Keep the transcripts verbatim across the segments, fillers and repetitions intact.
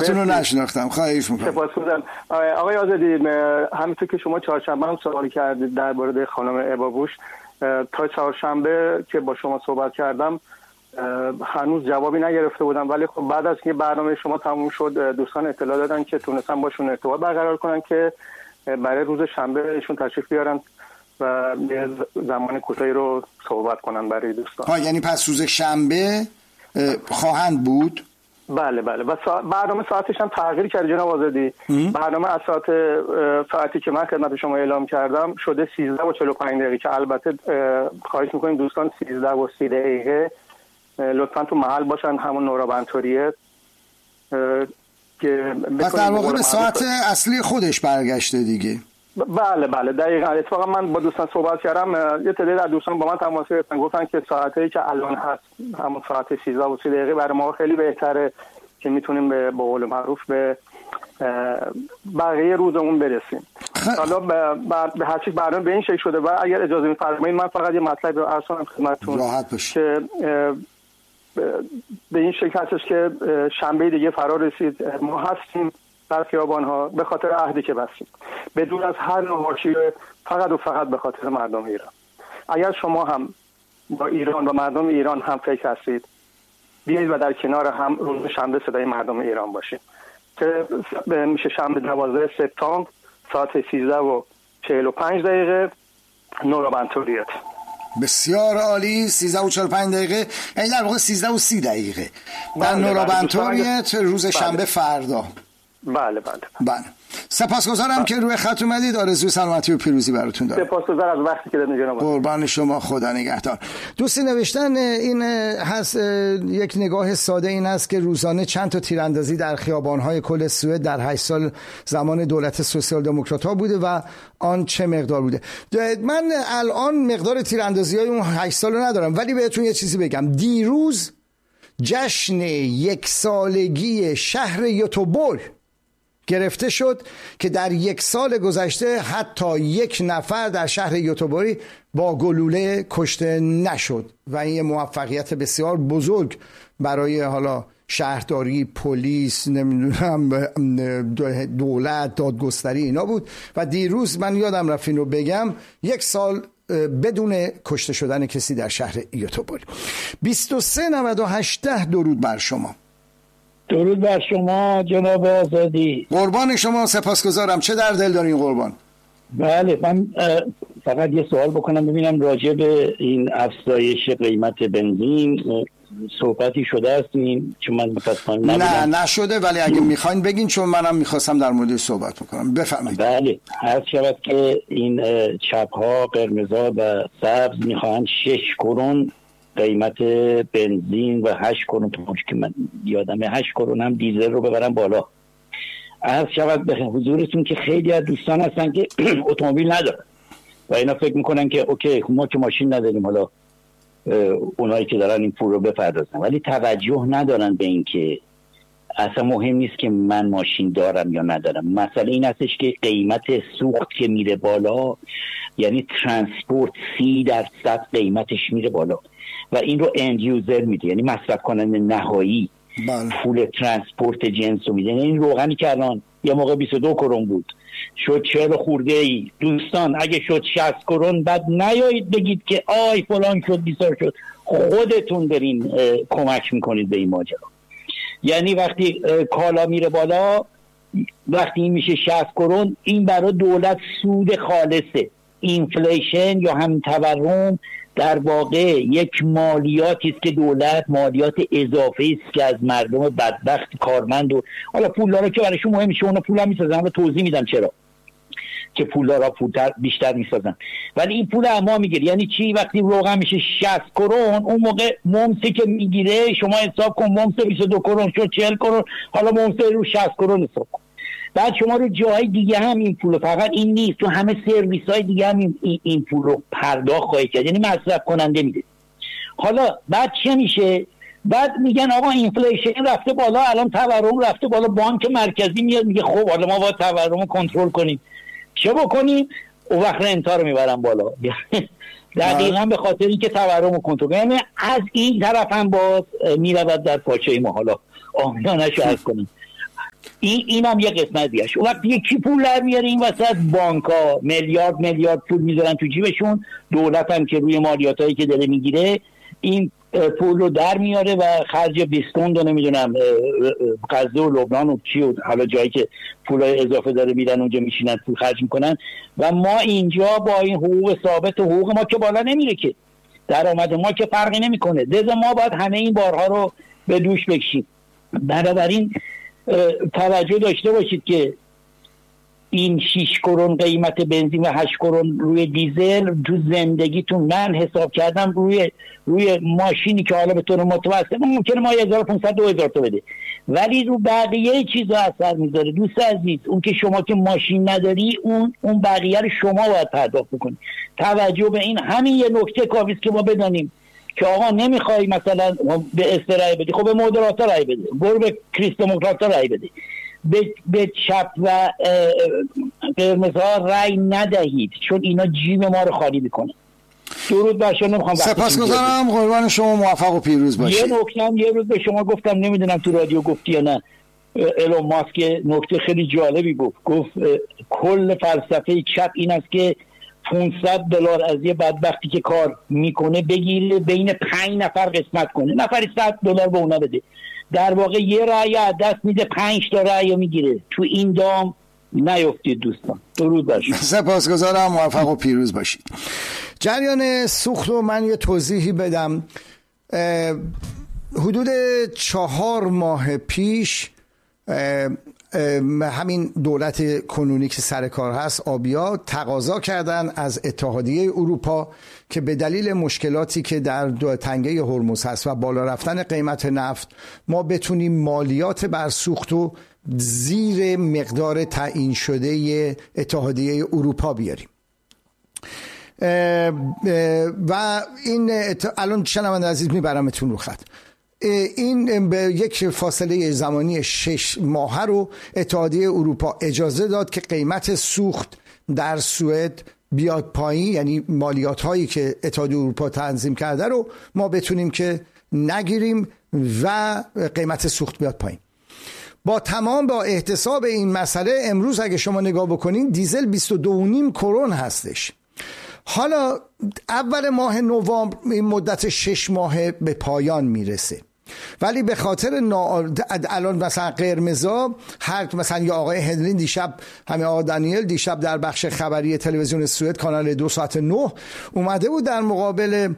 صداتون رو نشناختم، خواهش میکنم. سپاسگزارم. آقای آزادی، همینطور که شما چهارشنبه هم سوال کردید درباره خانم ابابوش، تا چهارشنبه که با شما صحبت کردم هنوز جوابی نگرفته بودم، ولی خب بعد از که برنامه شما تموم شد دوستان اطلاع دادن که تونستن باشون ارتباط برقرار کنن که برای روز شنبه ایشون تشریف بیارن و یه زمان کوتاهی رو صحبت کنن برای دوستان. ها، یعنی پس روز شنبه خواهند بود؟ بله بله. و سا... برنامه ساعتش هم تغییر کرد جناب آزادی. برنامه از ساعت ساعتی که من خدمت شما اعلام کردم شده سیزده و چهل و پنج دقیقه که البته خواهش میکنیم دوستان سیزده و سی دقیقه لطفا تو محل باشن، همون نورا بنتوریه که پس در واقع به ساعت اصلی خودش برگشته دیگه. بله بله دقیقاً. اتفاقا من با دوستان صحبت کردم، یه تعداد از دوستان با من تماس گرفتن، گفتن که ساعتی که الان هست همون ساعت سیزده و سی دقیقه برای ما خیلی بهتره که میتونیم به قول معروف به بقیه روزمون برسیم. حالا به هر چی برنامه به این شکل شده و اگر اجازه می‌فرمایید من فقط یه مطلب رو عرض کنم خدمتتون که به این شکل هستش که شنبه دیگه فرا رسید، ما هستیم در خیابان‌ها به خاطر عهدی که بستیم، بدون از هر نوع حاشیه، فقط و فقط به خاطر مردم ایران. اگر شما هم با ایران و مردم ایران هم فکر هستید، بیایید و در کنار هم روز شنبه صدای مردم ایران باشید که میشه شنبه دوازده سپتامبر ساعت سیزده و چهل و پنج دقیقه نورا بنتوریت. بسیار عالی. سیزده و چهل و پنج دقیقه، این در واقع سیزده و سی دقیقه در نورا بنتوریت روز شنبه فردا. بله بله بله. سپاسگزارم بله. که روی خط اومدید. آرزوی سلامتی و پیروزی براتون دارم. سپاسگزارم از وقتی که دادید جناب. قربان شما، خدا نگهدار. دوستی نوشتن این هست، یک نگاه ساده این است که روزانه چند تا تیراندازی در خیابان‌های کل سوئد در هشت سال زمان دولت سوسیال دموکرات‌ها بوده و آن چه مقدار بوده. من الان مقدار تیراندازی‌های اون هشت سال رو ندارم، ولی بهتون یه چیزی بگم. دیروز جشن یک سالگی شهر یوتوبول گرفته شد که در یک سال گذشته حتی یک نفر در شهر یوتوبوری با گلوله کشته نشد و این یه موفقیت بسیار بزرگ برای حالا شهرداری، پلیس، نمیدونم دولت، دادگستری اینا بود. و دیروز من یادم رفت این رو بگم، یک سال بدون کشته شدن کسی در شهر یوتوبوری. بیست و سه نود و هشت درود بر شما. درود بر شما جناب آزادی. قربان شما، سپاسگزارم. چه در دل دارین قربان؟ بله، من فقط یه سوال بکنم ببینم راجع به این افزایش قیمت بنزین صحبتی شده است؟ چون من متاسفانه نه نشده، ولی اگه میخواین بگین چون منم میخواستم در موردش صحبت بکنم. بفرمایید. بله، هر شود که این چپ‌ها، قرمزها و سبز میخواهند شش کرون قیمت بنزین و هشت کرون که من یادمه هشت کرون هم دیزل رو ببرن بالا. عرض شود به حضورتون که خیلی از دوستان هستن که اتومبیل ندارن و اینا فکر میکنن که اوکی ما که ماشین نداریم، حالا اونایی که دارن این پول رو بپردازن، ولی توجه ندارن به این که اصلا مهم نیست که من ماشین دارم یا ندارم. مسئله این هستش که قیمت سوخت که میره بالا، یعنی ترانسپورت سی درصد قیمتش میره بالا و این رو اند یوزر میده، یعنی مصرف کننده نهایی بله. پول ترانسپورت جنس رو میده. این روغنی که الان یه موقع بیست و دو کرون بود شد چهل خورده ای. دوستان اگه شد شصت کرون بعد نیایید بگید که آی فلان شد بیسار شد، خودتون برین کمک میکنید به این ماجرا. یعنی وقتی کالا میره بالا، وقتی این میشه شصت کرون، این برای دولت سود خالصه. اینفلیشن یا هم تورم در واقع یک مالیاتی است که دولت مالیات اضافه است که از مردم بدبخت کارمند و حالا پولدارا که برایشون مهم میشه اونا پول هم میسازن. حالا توضیح میدم چرا که پولدارا پولتر بیشتر میسازن، ولی این پول اما میگیره. یعنی چی؟ وقتی روغن میشه شصت کرون، اون موقع ممسی که میگیره شما حساب کن ممس بیست و دو کرون شد چهل کرون، حالا ممس رو شصت کرون حساب کن. بعد شما رو جای دیگه هم این پول، فقط این نیست، تو همه سرویس های دیگه هم این, این پول رو پرداخت خواهی کرد، یعنی مصرف کننده میده. حالا بعد چه میشه؟ بعد میگن آقا اینفلیشن رفته بالا، الان تورم رفته بالا، بانک مرکزی میاد میگه خب حالا ما باید تورم رو کنترل کنیم. چه بکنیم؟ اون وقت رنتا رو میبرن بالا. دقیقاً به خاطر اینکه تورم رو کنترل کنیم. یعنی از این طرف هم باز میرود در پاچه ما. حالا آمیانش رو عرض کنیم. این اینم یه قسمت دیگه. وقتی یکی پول در میاره این وسط، بانک‌ها میلیارد میلیارد پول میذارن تو جیبشون، دولت هم که روی مالیاتایی که داره میگیره این پول رو در میاره و خرج بیسکوند و نمیدونم غزه و لبنان و چی و حالا جایی که پولای اضافه داره میدن اونجا میشینن پول خرج میکنن و ما اینجا با این حقوق ثابت و حقوق ما که بالا نمیره که، درآمد ما که فرقی نمیکنه، لذا ما باید همه این بارها رو به دوش بکشیم. بنابراین توجه داشته باشید که این شش کرون قیمت بنزین و هشت کرون روی دیزل تو زندگیتون، من حساب کردم روی روی ماشینی که حالا به طور متوسط ممکنه ما هزار و پانصد دو هزار تا بده، ولی رو بقیه چیزا اثر میذاره. دوست عزیز، اون که شما که ماشین نداری اون اون بقیه رو شما باید پرداخت بکنید. توجه به این همین یه نکته کافی است که ما بدانیم که آقا نمیخوای مثلا به استرای بدی، خب به مودراتا رای بده، برو به کریس دموکرات رای بده، به, به چپ و قرمزها رای ندهید، چون اینا جیب ما رو خالی میکنه. درود بر شما. نمیخوام سپاسگزارم، قربان شما، موفق و پیروز باشید. یه نکته هم یه روز به شما گفتم، نمیدونم تو رادیو گفتی یا نه، ایلون ماسک نکته خیلی جالبی گفت. گفت کل فلسفه چپ این است که پانصد دلار از یه بدبختی که کار میکنه بگیره بین پنج نفر قسمت کنه، نفری صد دلار به اونا بده، در واقع یه رأی از دست میده، پنج تا رأی میگیره. تو این دام نیفتید دوستان. درود بر شما. سپاسگزارم، موفق و پیروز باشید. جریان سوخت رو من یه توضیحی بدم. حدود چهار ماه پیش همین دولت کنونی که سر کار هست، آبیا، تقاضا کردن از اتحادیه اروپا که به دلیل مشکلاتی که در تنگه هرمز هست و بالا رفتن قیمت نفت ما بتونیم مالیات بر سوخت رو زیر مقدار تعیین شده اتحادیه اروپا بیاریم. و این الان شنونده عزیز میبرمتون رو خط. این به یک فاصله زمانی شش ماه رو اتحادیه اروپا اجازه داد که قیمت سوخت در سوئد بیاد پایین، یعنی مالیات هایی که اتحادیه اروپا تنظیم کرده رو ما بتونیم که نگیریم و قیمت سوخت بیاد پایین. با تمام با احتساب این مسئله امروز اگه شما نگاه بکنین دیزل بیست و دو و نیم کرون هستش. حالا اول ماه نوامبر این مدت شش ماه به پایان میرسه، ولی به خاطر نا... الان مثلا قرمزا، هر مثلا یا آقای هنرین دیشب، همین آقای دانیل دیشب در بخش خبری تلویزیون سوئد کانال دو ساعت نه اومده بود در مقابل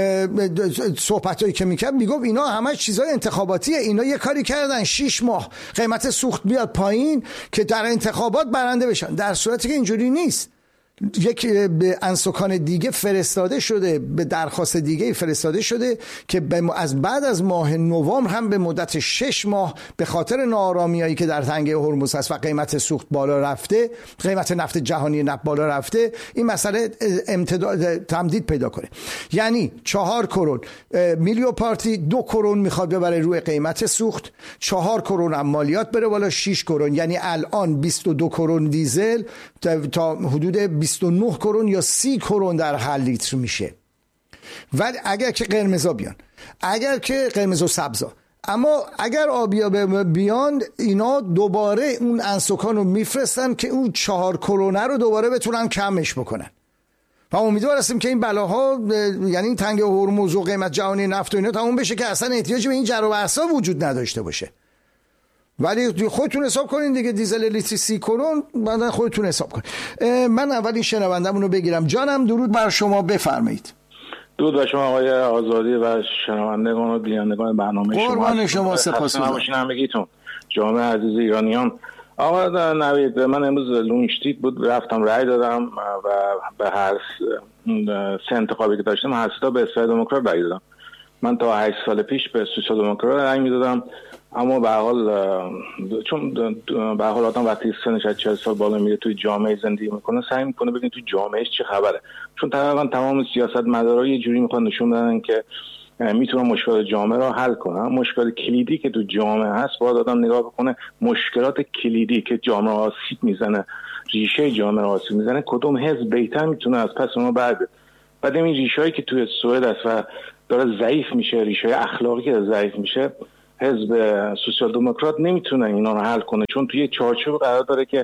صحبتایی که میکرد میگفت اینا همه چیزای انتخاباتیه، اینا یه کاری کردن شش ماه قیمت سوخت بیاد پایین که در انتخابات برنده بشن، در صورتی که اینجوری نیست. یک به انسکان دیگه فرستاده شده، به درخواست دیگه فرستاده شده که از بعد از ماه نوامبر هم به مدت شش ماه به خاطر ناآرامیایی که در تنگه هرمز هست و قیمت سوخت بالا رفته، قیمت نفت جهانی نفت بالا رفته، این مسئله امتداد تمدید پیدا کنه. یعنی چهار کرون میلیو پارتی دو کرون میخواد ببره روی قیمت سوخت، چهار کرون هم مالیات بره بالا، شش کرون، یعنی الان بیست و دو کرون دیزل تا حدود بیست و نه کرون یا سی کرون در هر لیتر میشه. ولی اگر که قرمزا بیان، اگر که قرمز و سبزا، اما اگر آبیا بیان، اینا دوباره اون انسکان رو میفرستن که اون چهار کرونه رو دوباره بتونن کمش بکنن. و امیدوار هستیم که این بلاها، یعنی این تنگه هرمز و قیمت جهانی نفت و اینا تموم بشه که اصلا احتیاجی به این جر و بحثا وجود نداشته باشه. ولی خودتون حساب کنین دیگه، دیزل لیتری سی کرون، بعدن خودتون حساب کنین. من اولین شنوندمون رو بگیرم. جانم درود بر شما، بفرمایید. درود بر شما آقای آزادی و شنوندگان و بینندگان برنامه شما. قربان شما، سپاسگزارم. همگیتون، جامعه عزیز ایرانیان. آقا نوید، من امروز لونشتیت بود، رفتم رای دادم و به هر سه انتخابی که داشتم هر سه تا به اسرائیل دموکرات رای دادم. من تا هشت سال پیش به سوسیال دموکرات رای میدادم، اما به حال چون به حال آدم وقتی سنش از چهل سال بالا میره توی جامعه زندگی میکنه، سعی میکنه ببینه توی جامعهش چه خبره، چون تقریبا تمام سیاستمدارا یه جوری میخوان نشون بدن که میتونن مشکلات جامعه رو حل کنن. مشکل کلیدی که تو جامعه هست باید آدم نگاه بکنه، مشکلات کلیدی که جامعه آسیب میزنه، ریشه جامعه آسیب میزنه، کدوم حزب بهتر میتونه از پس اونو برده. بعد این ریشه‌ای که توی سوئد است و داره ضعیف میشه، ریشه اخلاقی که ضعیف میشه، حزب سوسیال دموکرات نمیتونه اینا رو حل کنه، چون توی چارچوب قرار داره که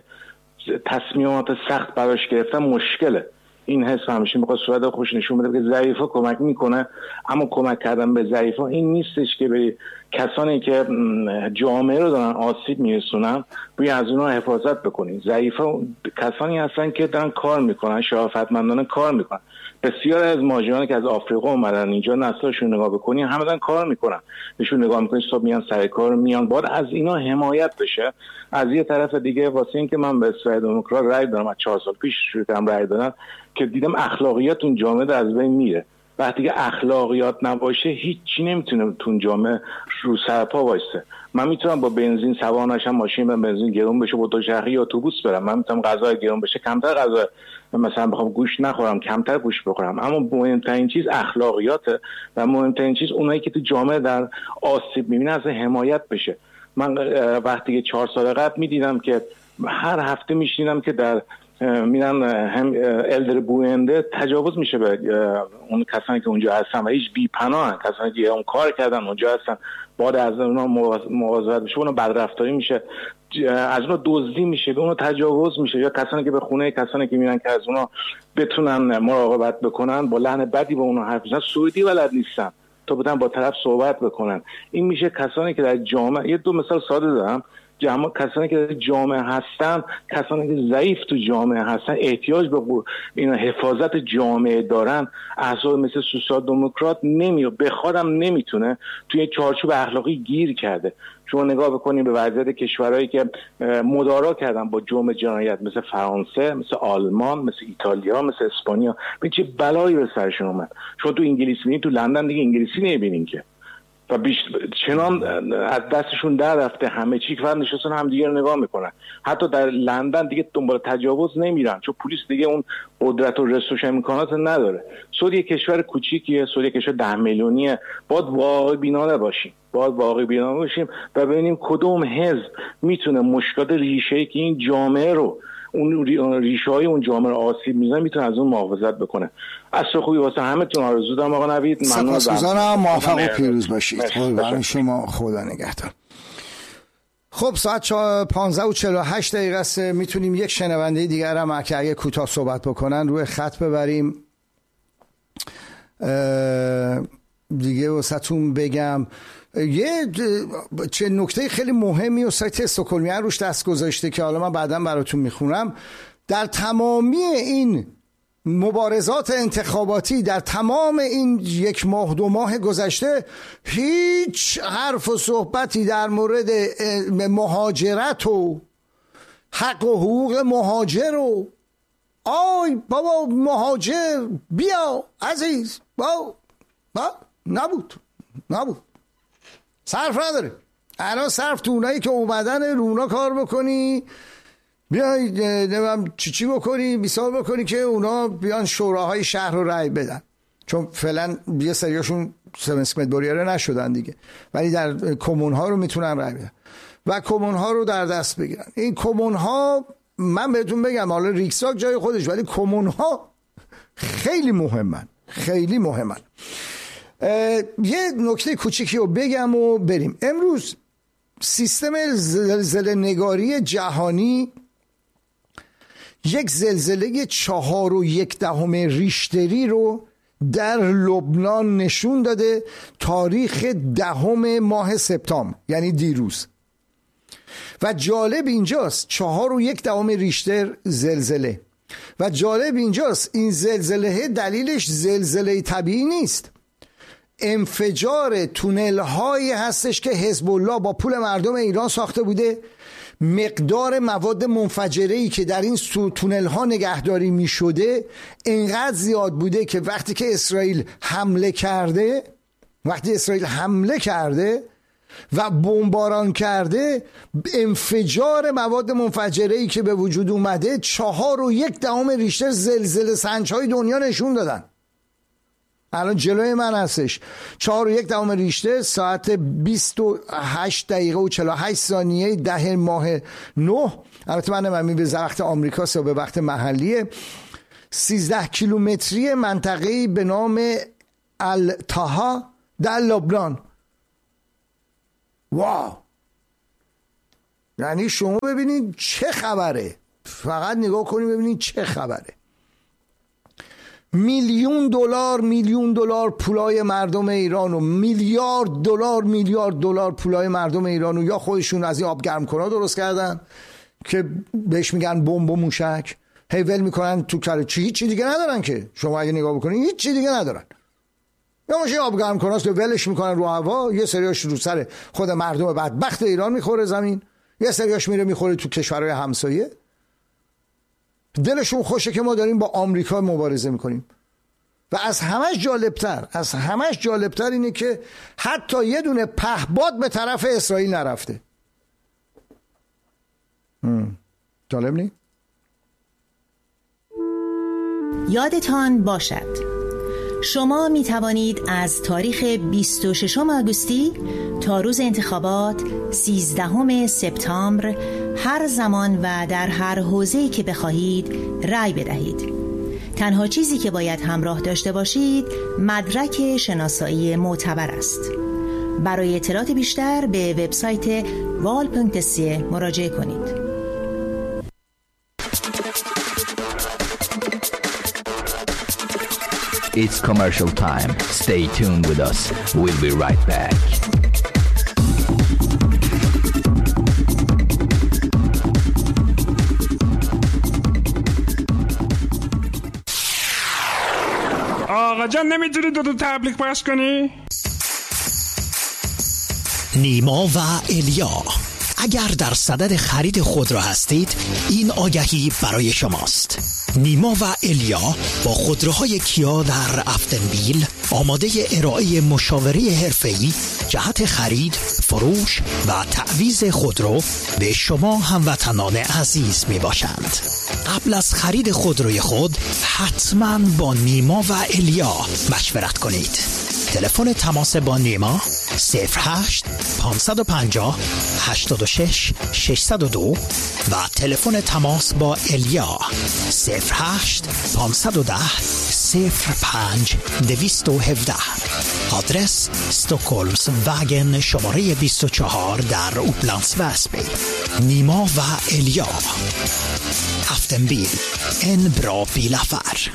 تصمیمات سخت براش گرفتن مشکله. این حزب همیشه میخواد صورت خوش نشون بده که ضعیفا کمک میکنه، اما کمک کردن به ضعیفا این نیستش که به کسانی که جامعه رو دارن آسیب میرسونن روی از اونها حفاظت بکنید. ضعیفا کسانی هستن که دارن کار میکنن، شرافتمندانه کار میکنن. بسیار از مهاجرانی که از آفریقا اومدن اینجا نسلشون نگاه بکنی همه دارن کار میکنن، بهشون نگاه میکنی صبح میان سر کار میان، باید از اینا حمایت بشه. از یه طرف دیگه واسه این که من به اسرائیل دموکرات رای دادم، از چهار سال پیش شروع کردم رای دادم که دیدم اخلاقیات اون جامعه از بین میره. وقتی که اخلاقیات نباشه هیچی نمیتونه تو جامعه رو سر پا وایسه. من میتونم با بنزین سوار نشم، ماشین به بنزین گرون بشه با دوچرخه یا اتوبوس برم، من میتونم غذا گرون بشه کمتر غذا مثلا بخوام گوشت نخورم کمتر گوشت بخورم، اما مهمترین چیز اخلاقیاته و مهمترین چیز اونایی که تو جامعه در آسیب میبینه از حمایت بشه. من وقتی که چهار سال قبل میدیدم که هر هفته میشنیدم که در میرن هم الدر بوینده تجاوز میشه به اون کسانی که اونجا هستن و هیچ بی‌پناهن، کسانی که اون کار کردن اونجا هستن، بعد از اونها مواظبت بشه، اونها بدرفتاری میشه، از اونها دزدی میشه، به اونها تجاوز میشه، یا کسانی که به خونه کسانی که میرن که از اونها بتونن مراقبت بکنن با لحن بدی با اونها حرف بزنن، سعودی بلد نیستن تا بتونن با طرف صحبت بکنن. این میشه کسانی که در جامعه، یه دو مثال ساده دارم، جمع کسانی که در جامعه هستن، کسانی که ضعیف تو جامعه هستن، احتیاج به این حفاظت جامعه دارن، احزاب مثل سوسیال دموکرات نمی بخوادم نمیتونه توی چارچوب اخلاقی گیر کرده. شما نگاه بکنید به وضعیت کشورهایی که مدارا کردن با جرم جنایت مثل فرانسه، مثل آلمان، مثل ایتالیا، مثل اسپانیا، به چه بلایی به سرشون اومد. شما تو انگلیس میبینید، تو لندن دیگه انگلیسی نمیبینین که و بیشتر چنان از دستشون در رفته همه چی که فقط نشستن هم دیگه رو نگاه میکنن. حتی در لندن دیگه دنبال تجاوز نمیرن چون پلیس دیگه اون قدرت و رسوش امکانات نداره. سعودی کشور کوچیکیه، سعودی کشور ده میلیونیه، باید واقع بینانه باشیم باید واقع بینانه باشیم و ببینیم کدوم حزب میتونه مشکلات ریشه‌ای که این جامعه رو اون ریشه های اون جامعه رو آسیب میزنه میتونه از اون محافظت بکنه. عصر خوبی واسه همتون آرزو دارم آقا نوید. سپاسگزارم، موفق و پیروز باشید. قربان شما، خدا نگهدار. خب ساعت پانزده و چهل و هشت دقیقه است. میتونیم یک شنونده دیگر هم که اگه کوتاه صحبت بکنن روی خط ببریم. دیگه واسهتون بگم یه چه نکته خیلی مهمی و سایت استکهلمیه روش دست گذاشته که حالا من بعدا براتون میخونم. در تمامی این مبارزات انتخاباتی، در تمام این یک ماه دو ماه گذشته، هیچ حرف و صحبتی در مورد مهاجرت و حق و حقوق مهاجر و آی بابا مهاجر بیا عزیز با با نبود نبود صرف نداره. الان صرف تو اونایی که اومدن رونا کار بکنی، بیای نمیم چی چی بکنی، بیسار بکنی که اونا بیان شوراهای شهر رو رای بدن، چون فعلا یه سریاشون سمسکمت بریاره نشدن دیگه، ولی در کمون ها رو میتونن رای بدن و کمون ها رو در دست بگیرن. این کمون ها من بهتون بگم، حالا ریکساک جای خودش، ولی کمون ها خیلی مهمن، خیلی مهمن. یه نکته کوچیکی رو بگم و بریم. امروز سیستم زلزله نگاری جهانی یک زلزله چهار و یک دهم ریشتری رو در لبنان نشون داده، تاریخ دهم ماه سپتامبر، یعنی دیروز. و جالب اینجاست چهار و یک دهم ریشتر زلزله، و جالب اینجاست این زلزله دلیلش زلزله طبیعی نیست، انفجار تونل هایی هستش که حزب الله با پول مردم ایران ساخته بوده. مقدار مواد منفجره‌ای که در این تونل ها نگهداری می شده اینقدر زیاد بوده که وقتی که اسرائیل حمله کرده وقتی اسرائیل حمله کرده و بمباران کرده، انفجار مواد منفجره‌ای که به وجود اومده چهار و یک دهم ریشتر زلزله سنج‌های دنیا نشون دادن. الان جلوی من هستش چهار و یک دهم ریشتر، ساعت بیست و هشت دقیقه و چهل و هشت ثانیه ده ماه نه. البته من نمی‌دونم به وقت آمریکاست یا به وقت محلیه. سیزده کیلومتری منطقه‌ای به نام التاها در لبنان واو، یعنی شما ببینید چه خبره، فقط نگاه کنید ببینید چه خبره. میلیون دلار میلیون دلار پولای مردم ایران و میلیارد دلار میلیارد دلار پولای مردم ایران و یا خودشون از این آب گرم کنا درست کردن که بهش میگن بمب و موشک، هی ول میکنن تو کره، چی هیچ چی دیگه ندارن که شما اگه نگاه بکنید هیچ چی دیگه ندارن. یا ماشین آب گرم کناست ولش میکنن رو هوا، یه سریاش رو سر خود مردم بدبخت ایران میخوره زمین، یه سریاش میره میخوره تو کشورهای همسایه. دلشون خوشه که ما داریم با آمریکا مبارزه میکنیم. و از همش جالبتر از همش جالبتر اینه که حتی یه دونه پهپاد به طرف اسرائیل نرفته. جالب نی؟ یادتان باشد شما می توانید از تاریخ بیست و ششم آگوستی تا روز انتخابات سیزدهم سپتامبر هر زمان و در هر حوزه‌ای که بخواهید رأی بدهید. تنها چیزی که باید همراه داشته باشید مدرک شناسایی معتبر است. برای اطلاعات بیشتر به وبسایت وال پونکت سی مراجعه کنید. It's commercial time. Stay tuned with us. We'll be right back. آقا جان نمیتونی دو دو تبلیغ پخش کنی؟ نیما و الیا، اگر در صدد خرید خودرو هستید این آگهی برای شماست. نیما و الیا با خودروهای کیا در افتنبیل آماده ارائه مشاوره حرفه‌ای جهت خرید، فروش و تعویض خودرو به شما هموطنان عزیز می باشند. قبل از خرید خودروی خود حتما با نیما و الیا مشورت کنید. تلفن تماس با نیما صفر هشت پانصد و پنجاه هشتاد و شش ششصد و دو و تلفن تماس با الیا صفر هشت پانصد و ده صفر پنج دویست و هفده. آدرس استکهلمز وگن شماره بیست و چهار در اوپلندس وسبی. نیما و الیا، افتنبیل، ان برا بیلافر.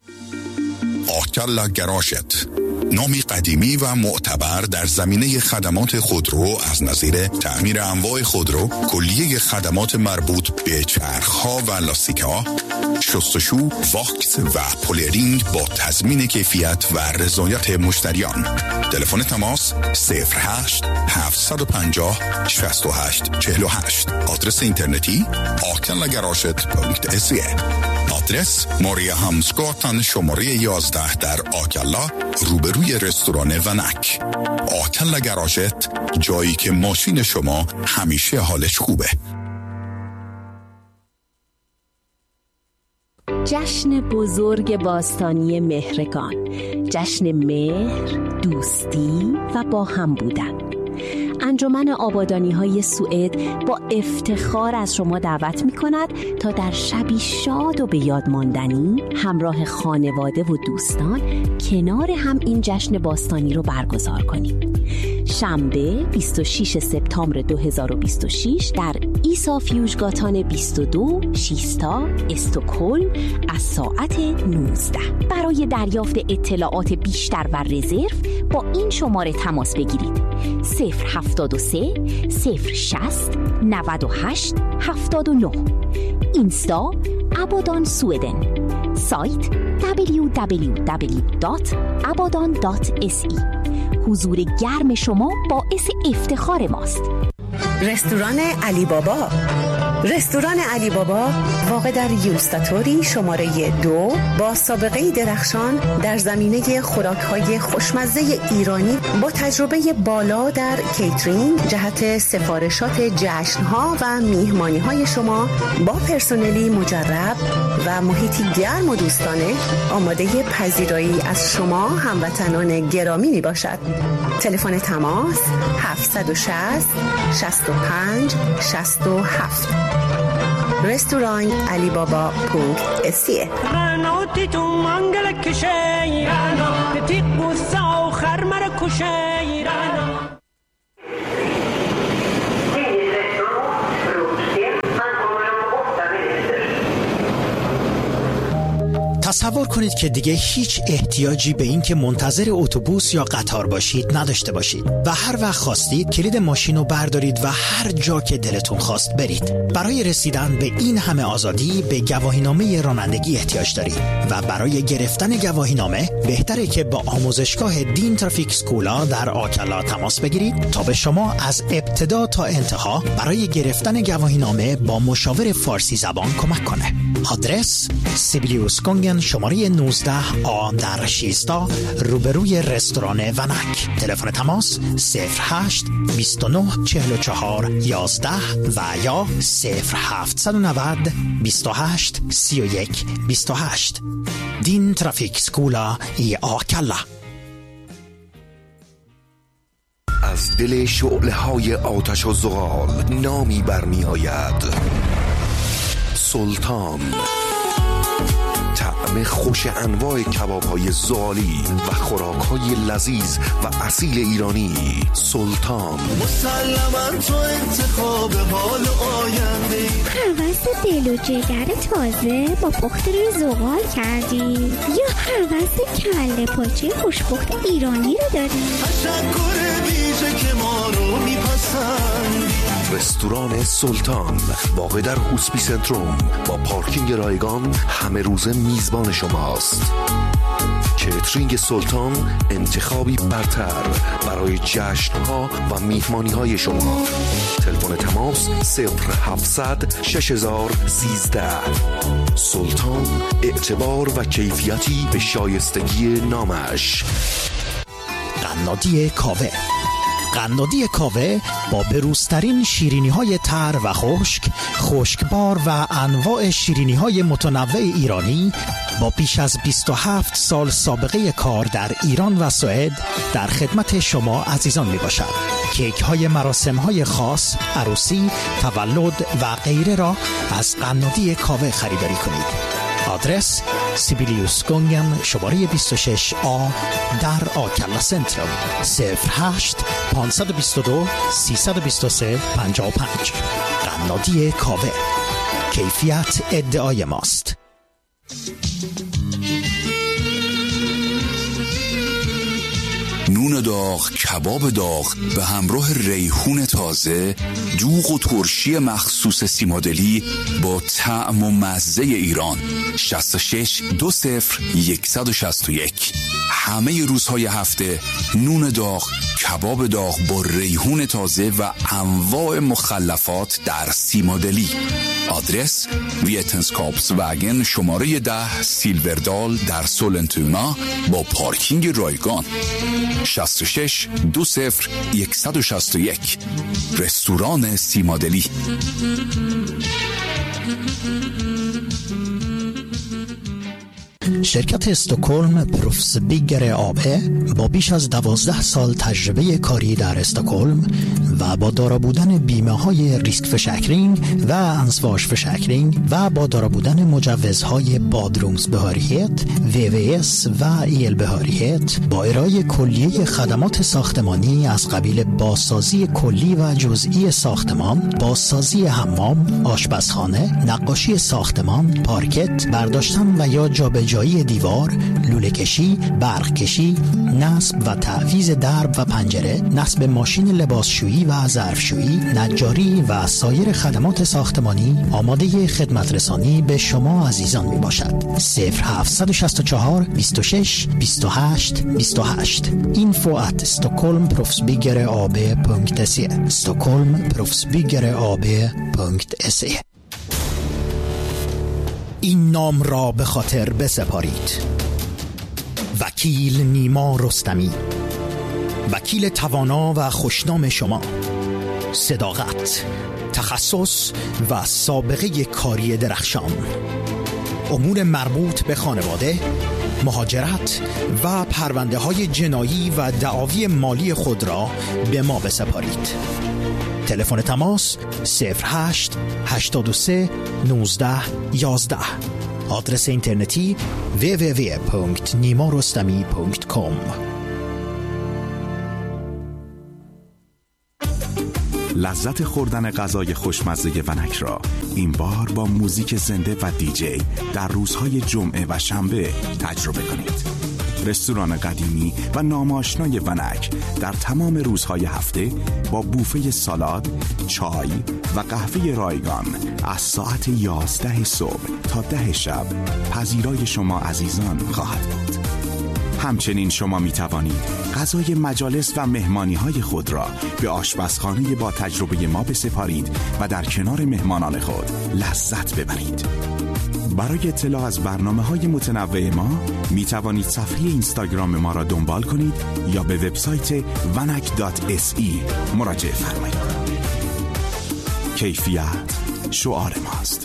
آکلا گراشت، نامی قدیمی و معتبر در زمینه خدمات خودرو از نظیر تعمیر انواع خودرو، کلیه خدمات مربوط به چرخ‌ها و لاستیک‌ها، شستشو، واکس و پولرینگ با تضمین کیفیت و رضایت مشتریان. تلفن تماس صفر هشت هفتصد و پنجاه شصت و هشت چهل و هشت. آدرس اینترنتی آکلا گراشت پونکت سی. آدرس ماریا همسگاتن شماره یازده در آکلا روبروی رستوران ونک. آکلا گراشت، جایی که ماشین شما همیشه حالش خوبه. جشن بزرگ باستانی مهرگان، جشن مهر، دوستی و با هم بودن. انجمن آبادانی‌های سوئد با افتخار از شما دعوت می‌کند تا در شبی شاد و به یاد ماندنی همراه خانواده و دوستان کنار هم این جشن باستانی رو برگزار کنید. شنبه بیست و ششم سپتامبر دو هزار و بیست و شش در ایسا فیوژگاتان بیست و دو شیستا استکهلم از ساعت نوزده. برای دریافت اطلاعات بیشتر و رزرو با این شماره تماس بگیرید: صفر هفتاد و سه صفر شصت نود و هشت هفتاد و نه. اینستا ابادان سویدن. سایت دبلیو دبلیو دبلیو دات ابادان دات اس ای. حضور گرم شما باعث افتخار ماست. رستوران علی بابا. رستوران علی بابا واقع در یوستاتوری شماره دو با سابقه درخشان در زمینه خوراک‌های خوشمزه ایرانی با تجربه بالا در کیترینگ جهت سفارشات جشن‌ها و میهمانی‌های شما با پرسنلی مجرب و محیطی گرم و دوستانه آماده پذیرایی از شما هموطنان گرامی می باشد. تلفن تماس هفتصد و شصت شصت و پنج شصت و هفت. رستوران علی بابا پونکت اسیه. تصور کنید که دیگه هیچ احتیاجی به این که منتظر اتوبوس یا قطار باشید نداشته باشید و هر وقت خواستید کلید ماشین رو بردارید و هر جا که دلتون خواست برید. برای رسیدن به این همه آزادی به گواهینامه رانندگی احتیاج دارید و برای گرفتن گواهینامه بهتره که با آموزشگاه دین ترافیک اسکولا در آکلا تماس بگیرید تا به شما از ابتدا تا انتها برای گرفتن گواهینامه با مشاور فارسی زبان کمک کنه. آدرس سیبیلیوس گونگن شماره نوزده آ در شیستا روبروی رستوران ونک. تلفن تماس صفر هشت بیست و نه چهل و چهار یازده و یا صفر هفت نه نه بیست و هشت سی و یک بیست و هشت. دین ترافیک سکولا ای آکلا. از دل شعله های آتش و زغال نامی برمی آید: سلطان. طعم خوش انواع کباب های زغالی و خوراک های لذیذ و اصیل ایرانی. سلطان. مسلماً تو انتخاب حال آینده. هوس دل و جگر تازه با پخت روی زغال کردی یا هوس کله پاچه خوشپخت ایرانی رو داری؟ تشکر ویژه که ما رو میپسند. رستوران سلطان واقع در هوسپی سنتروم با پارکینگ رایگان همه روزه میزبان شماست. کیترینگ سلطان انتخابی برتر برای جشن‌ها و میهمانی‌های شما. تلفن تماس صفر هفتصد شش هزار سیزده. سلطان، اعتبار و کیفیتی به شایستگی نامش. قنادی کاوه. قنادی کاوه با بروزترین شیرینی‌های تر و خشک، خشکبار و انواع شیرینی‌های متنوع ایرانی با بیش از بیست و هفت سال سابقه کار در ایران و سوئد در خدمت شما عزیزان میباشد. کیک های مراسم های خاص، عروسی، تولد و غیره را از قنادی کاوه خریداری کنید. آدرس سیبیلیوس گونگن شماره بیست و شش آ در آکلا سنترال صفر هشت پانصد و بیست و دو سیصد و بیست و سه پنجاه و پنج. قنادی کاوه، کیفیت ادعای ماست. نون داغ، کباب داغ به همراه ریحون تازه، دوغ و ترشی مخصوص سیمادلی با طعم و مزه ایران. شصت و شش دو صفر صد و شصت و یک. همه روزهای هفته نون داغ، کباب داغ با ریحون تازه و انواع مخلفات در سیمادلی. آدرس ویتنسکاپس وگن شماره ده سیلوردال در سولنتونا با پارکینگ رایگان. شصت و شش دو صفر صد و شصت و یک. رستوران سیمادلی. شرکت استکهلم پروفسبیگر آبه با بیش از دوازده سال تجربه کاری در استکهلم و با دارا بودن بیمه های ریسک فشکرینگ و انسواش فشکرینگ و با دارا بودن مجوزهای بادرومز بهاریت، وی وی اس و ایل بهاریت با ارائه کلیه خدمات ساختمانی از قبیل بازسازی کلی و جزئی ساختمان، بازسازی حمام، آشپزخانه، نقاشی ساختمان، پارکت، برداشتن و یا جابجایی دیوار، لوله کشی، برق کشی، نصب و تعویض درب و پنجره، نصب ماشین لباسشویی و ظرفشویی، نجاری و سایر خدمات ساختمانی آماده خدمت رسانی به شما عزیزان می باشد. صفر هفت شش چهار بیست و شش بیست و هشت بیست و هشت. info at stockholm proffsbyggare punkt se stockholm proffsbyggare punkt se. این نام را به خاطر بسپارید: وکیل نیما رستمی، وکیل توانا و خوشنام شما. صداقت، تخصص و سابقه کاری درخشان. امور مربوط به خانواده، مهاجرت و پرونده های جنایی و دعاوی مالی خود را به ما بسپارید. تلفن تماس صفر هشت هشتاد و سه نوزده یازده. آدرس اینترنتی دبلیو دبلیو دبلیو punkt nimarostami punkt com. لذت خوردن غذای خوشمزه ونک را این بار با موزیک زنده و دیجی در روزهای جمعه و شنبه تجربه کنید. رستوران قدیمی و ناماشنای ونک در تمام روزهای هفته با بوفه سالاد، چای و قهوه رایگان از ساعت یازده صبح تا ده شب پذیرای شما عزیزان خواهد بود. همچنین شما می توانید غذای مجالس و مهمانی های خود را به آشپزخانه با تجربه ما بسپارید و در کنار مهمانان خود لذت ببرید. برای اطلاع از برنامه‌های متنوع ما می توانید صفحه اینستاگرام ما را دنبال کنید یا به وبسایت ونک دات اس ای مراجعه فرمایید. کیفیت شعار ماست.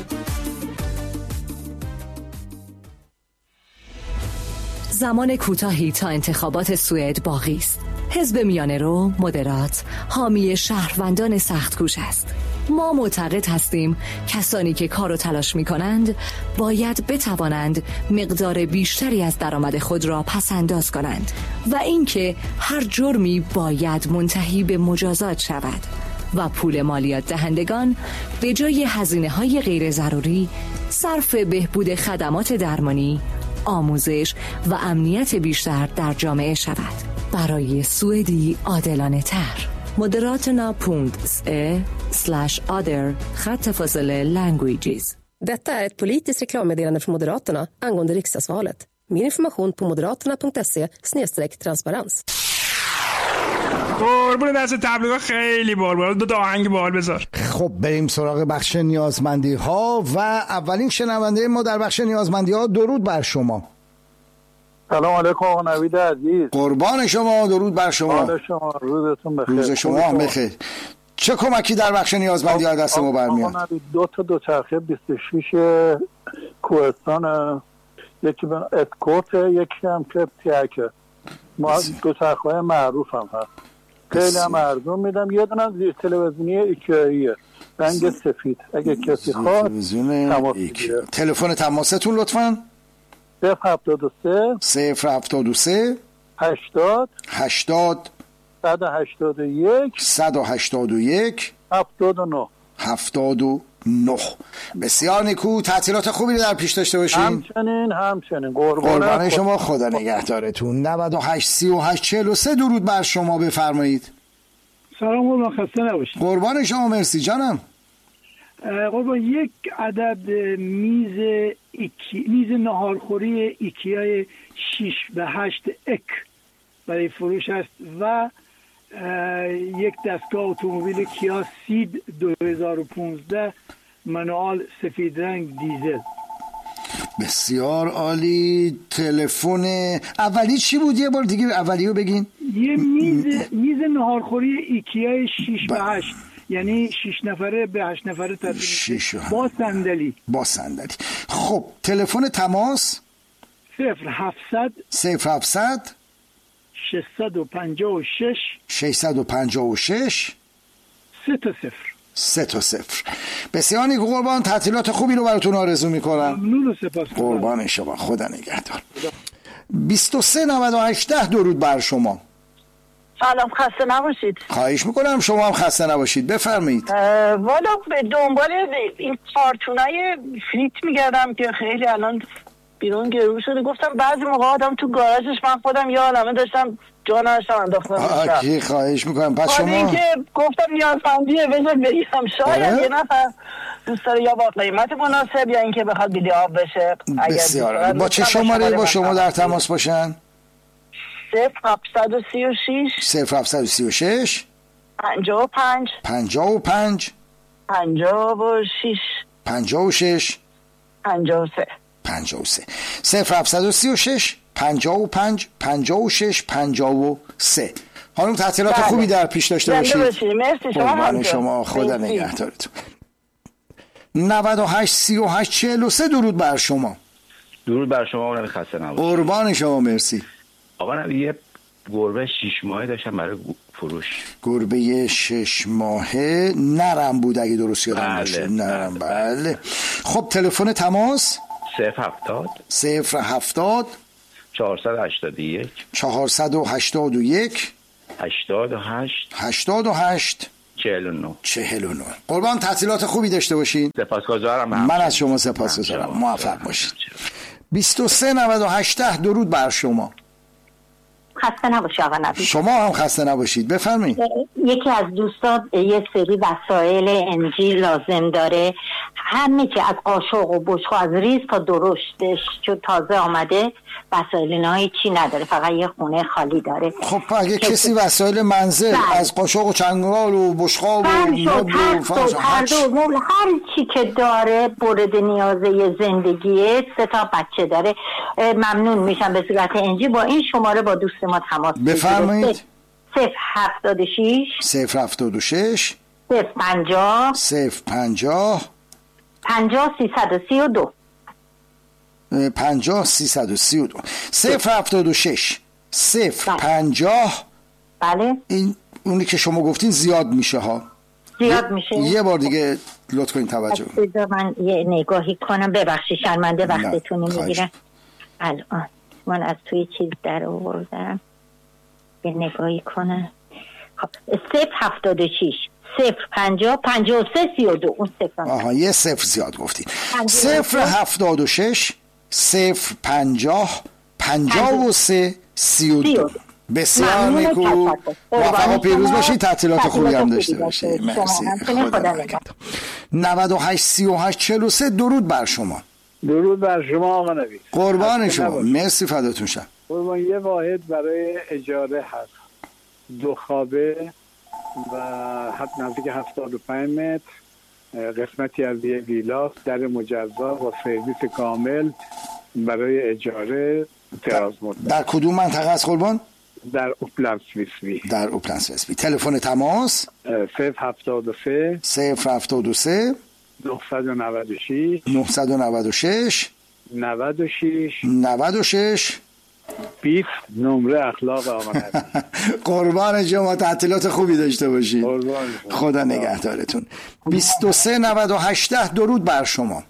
زمان کوتاهی تا انتخابات سوئد باقی است. حزب میانه رو مدرات حامی شهروندان سخت‌کوش است. ما معتقد هستیم کسانی که کار و تلاش می کنند باید بتوانند مقدار بیشتری از درآمد خود را پس انداز کنند و اینکه هر جرمی باید منتهی به مجازات شود و پول مالیات دهندگان به جای هزینه‌های غیر ضروری صرف بهبود خدمات درمانی، آموزش و امنیت بیشتر در جامعه شود. برای سوئدی عادلانه تر. Moderaterna punkt se slash other خط فاصله languages. Detta är ett politiskt reklammeddelande från Moderaterna angående riksdagsvalet. Mer information på moderaterna punkt se snedstreck transparens. قربون دست تبلیغ خیلی بار دو تا آهنگ بال بذار. خب بریم سراغ بخش نیازمندی ها و اولین شنونده ما در بخش نیازمندی ها. درود بر شما. سلام علیکم آقا نوید عزیز. قربان شما. درود بر شما. حال شما روزتون بخیر. روز شما هم بخیر. چه کمکی در بخش نیازمندی ها دست ما برمیاد؟ آقا نوید دو تا دوچرخه بیست و شش کوهستان، یکی به اسکورت، یکی هم که تیکه. ما دوچرخه‌های معروف هم هست. خیلی هم ارزون میدم. یه دونه زیر تلویزیونی ایکیاییه رنگ سفید. اگه کسی خواهد تماس بگیره. تلفن تماستون لطفاً صفر هفتاد و سه صفر هفتاد و سه هشتاد هشتاد صد و هشتاد و یک صد و هشتاد و یک هفتاد و نه هفتاد و نه. بسیار نیکو. تعطیلات خوبی رو در پیش داشته باشین. همچنین همچنین. قربان, قربان شما. خدا نگهدارتون. نود و هشت سی و هشت چهل و سه درود بر شما. بفرمایید. سلام قربان، خسته نباشید. قربان شما. مرسی جانم. قربان یک عدد میز ایکی... میز ناهارخوری ایکیای شش به هشت اک برای فروش است و یک دستگاه اتومبیل کیا سید دو هزار و پانزده منوال سفید رنگ دیزل. بسیار عالی. تلفن اولی چی بود؟ یه بار دیگه اولیو بگین. یه میز میز ناهارخوری ایکیای شش به هشت، یعنی شش نفره به هشت نفره تبدیل با صندلی. با صندلی. خب تلفن تماس صفر هفتصد صفر هفتصد ششصد و پنجاه و شش ششصد و پنجاه و شش سه تا صفر سه تا صفر. بسیار نیکو قربان. تعطیلات خوبی رو براتون آرزو میکنم. ممنون و سپاس. قربان شما. خدا نگهدار. بیست و سه نود و هشت درود بر شما. سلام، خسته نباشید. خواهش میکنم. شما هم خسته نباشید. بفرمایید. والا به دنبال این کارتونای فریت میگردم که خیلی الان بیرون گرو شده. گفتم بعضی موقع آدم تو گاراژش من خودم یه عالمه داشتم جا نشتم انداختم. آکی خواهش میکنم. پس شما این که گفتم نیازمندیه بذار بگیرم. شاید یه نفر دوست داره یا با قیمت مناسب یا اینکه بخواد بیلی آب بشه. بسیار. با چه شماره با شما در تماس باشن؟ صفر هفتصد و سی و شش صفر هفتصد و سی و شش پنجاه و پنج پنجاه و پنج پنجاه و شش پنجاه و شش پنجاه و سه پنجاه و سه صفر هفتصد و سی و شش پنجاه و پنج پنجاه و شش پنجاه و سه. خانم تعطیلات بله. خوبی در پیش داشته باشید. مرسی. شما هم شما. خدا نگهدارتون. نود و هشت سی و هشت چهل و سه درود بر شما. درود بر شما. اون خسته نباشید. قربان شما. مرسی. آقا من یه گربه شش ماهه داشتم برای فروش. گربه شش ماهه نرم بود اگه درست یادم بله. باشه. نرم. بله, بله. خب تلفن تماس صفر هفتاد صفر هفتاد چهارصد و هشتاد و یک چهارصد و هشتاد و یک هشتاد و هشت هشتاد و هشت چهل و نه. چهل و نه. قربان تعطیلات خوبی داشته باشین. سپاسگزارم. من از شما سپاسگزارم. موفق باشید. بیست و سه نود و هشت درود بر شما. خسته نباشید آقا نوید. شما هم خسته نباشید. بفرمایید. یکی از دوستان یک سری وسایل انجیل لازم داره، همه چی از قاشق و بشقاب از ریز تا درشتش چون تازه آمده، وسایل اینایی چی نداره، فقط یه خونه خالی داره. خب اگه کسی وسایل منزل بله. از قاشق و چنگال و بشقاب و مبل و فرش و پرده و مبل هر چی که داره مورد نیازه زندگیه، سه تا بچه داره، ممنون میشم به صورت انجیل با این شماره با دوست ما تماس بفرمایید. صفر هفتاد و شش صفر هفتاد و شش صفر پنجاه صفر پنجاه پنجاه سیصد و سی و دو پنجاه سیصد و سی و دو صفر هفتاد و شش صفر پنجاه. بله این اونی که شما گفتین زیاد میشه ها، زیاد میشه. یه بار دیگه لطف کنین توجه. من یه نگاهی کنم، ببخشید شرمنده وقتتون میگیرم. الان من از توی چیز در آوردم یه نگاهی کنم. خب صفر هفتاد و شش صفر پنجاه پنجاه و سه سی و دو. اون صفر آها یه صفر زیاد گفتی. صفر هفتاد و شش صفر پنجاه پنجاه و سه سی و دو. بسیار نیکو، موفق و پیروز باشید، تعطیلات خوبی هم داشته باشید. مرسی. خدا نگهدار. نود و هشت سی و هشت چهل و سه درود بر شما. درود بر شما آقا نوید. قربان شما. مرسی فداتون شم. قربان یه واحد برای اجاره هست، دو خوابه و حد نزدیک هفتاد و پنج متر، قسمتی از یه ویلاس، در مجزا با سرویس کامل برای اجاره دراز مدت. در کدوم منطقه است قربان؟ در اوپلند سویسبی. در اوپلند سویسبی. تلفن تماس صفر هفتاد و سه صفر هفتاد و سه نهصد و نود و شش نهصد و نود و شش نود و شش نود و شش بیست. نمره اخلاق آقا نوید. قربان شما، تعطیلات خوبی داشته باشید. قربان خدا نگهدارتون. بیست و سه نود و هشت درود بر شما.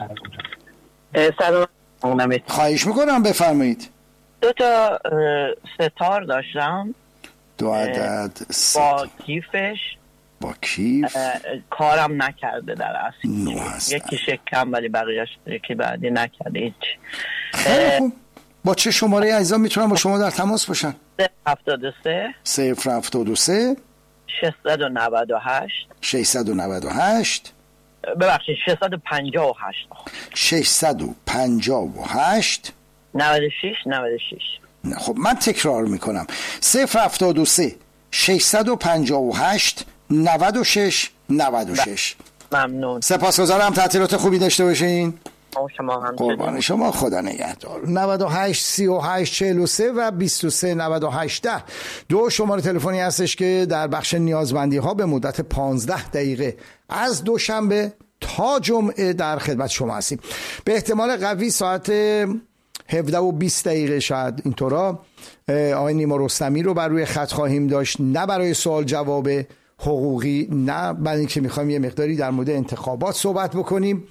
سلام. خواهش میکنم بفرمایید. دو تا ستار داشتم، دو عدد با کیفش با کیف کارم نکرده در اصل، یکی شکم ولی بقیهش یکی بعدی نکرده هیچ. خیلی خوب. با چه شماره عزیزان میتونن با شما در تماس باشن؟ صفر هفتاد و سه صفر هفتاد و سه ششصد و نود و هشت ششصد و نود و هشت ببخشید ششصد و پنجاه و هشت ششصد و پنجاه و هشت نود و شش نود و شش. نه خب من تکرار میکنم. صفر هفتاد و سه ششصد و پنجاه و هشت نود و شش نود و شش. ممنون. سپاسگزارم، تعطیلات خوبی داشته باشین. شما هم قربان شما، خدا نگهدار. نود و هشت سی و هشت چهل و سه و بیست و سه نود و هشت دو شماره تلفنی هستش که در بخش نیازمندی ها به مدت پانزده دقیقه از دوشنبه تا جمعه در خدمت شما هستیم. به احتمال قوی ساعت هفده و بیست دقیقه شاید اینطورا آقای نیما رستمی رو بر روی خط خواهیم داشت، نه برای سوال جواب حقوقی، نه برای اینکه میخوایم یه مقداری در مورد انتخابات صحبت بکنیم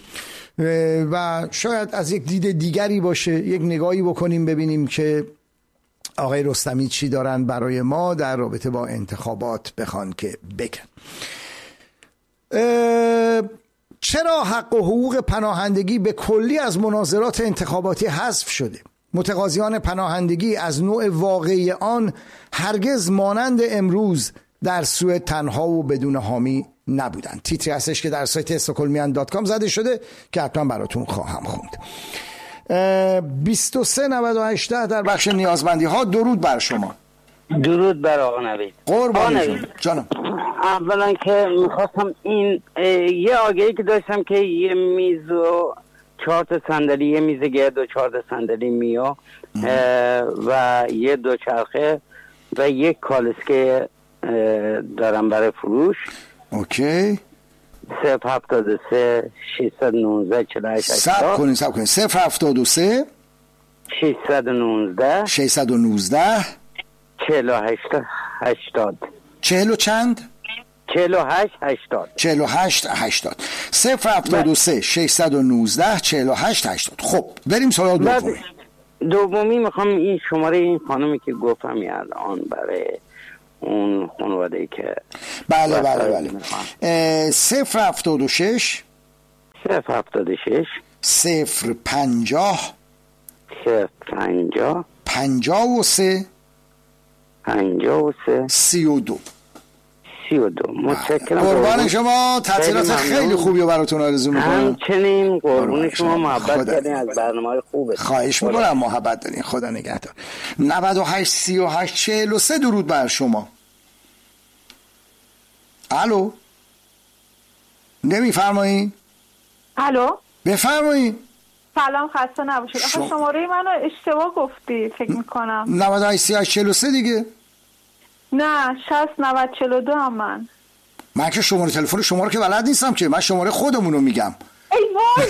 و شاید از یک دید دیگری باشه، یک نگاهی بکنیم ببینیم که آقای رستمی چی دارن برای ما در رابطه با انتخابات بخوان که بگن. چرا حق و حقوق پناهندگی به کلی از مناظرات انتخاباتی حذف شده؟ متقاضیان پناهندگی از نوع واقعی آن هرگز مانند امروز در سوئد تنها و بدون حامی نبودند. تیتری هستش که در سایت استکهلمیان دات کام زده شده که حتما براتون خواهم خوند. بیست و سه نود و هشت در بخش نیازمندی ها. درود بر شما. درود بر آقا نوید. قربان جانم. اولا که میخواستم این یه آگهی که داشتم که یه میز و چهار تا صندلی، یه میز گرد و چهار تا صندلی میو و یه دوچرخه و یک کالسکه دارم برای فروش. اوکی. صفر هفتاد و سه ششصد و نوزده چهل و هشت سب کنین سب کنین صفر هفتاد و سه ششصد و نوزده ششصد و نوزده چهل و هشت هشتاد. چهل و چند؟ چهل و هشت هشتاد. چهل و هشت هشتاد. صفر هفتاد و سه ششصد و نوزده چهل و هشت هشتاد. خب بریم سراغ دومی. دومی میخوام این شماره این خانمی که گفتم الان برای اون خانواده ای که بله بله بله صفر هفتاد و شش صفر هفتاد و شش صفر پنجاه صفر پنجاه پنجاه و سه پنجاه و سه سی و دو سی و دو. متشکرم قربان شما، تعطیلات خیلی خوبی رو براتون آرزو میکنم. همچنین قربون شما، محبت کردین از برنامه‌های خوبه. خواهش میکنم، محبت دارین. خدا نگهدار. نود و هشت سی و هشت چهل و سه درود بر شما. الو نمیفرمایین؟ الو بفرمایین. سلام، خسته نباشید. آخه شم... شماره منو اشتباه گفتی فکر میکنم. نود و هشت سی و هشت چهل و سه دیگه. نه شصت نود چهل و دو هم من من که شماره تلفن شما رو که بلد نیستم که، من شماره خودمون رو میگم. ای وای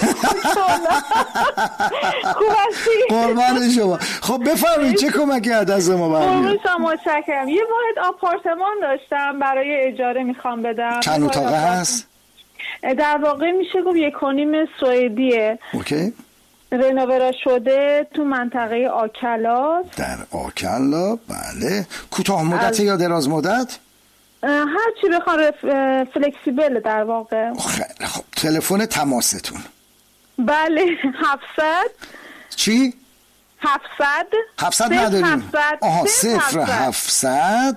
خوب هستی؟ قربان شما. خب بفرمایید چه کمکی از ما برمیاد؟ قربان شما، متشکرم. یه واحد آپارتمان داشتم برای اجاره میخوام بدم. چند اتاقه هست؟ در واقع میشه گفت یک و نیم سوئدیه. اوکی. رنووه شده تو منطقه آکلا. در آکلا، بله. کوتاه مدت از... یا دراز مدت؟ هر چی بخوام رف... فلکسیبل در واقع. خیلی خب. تلفن تماستون؟ بله هفتصد. چی؟ هفتصد. هفتصد نداریم. آها صفر هفتصد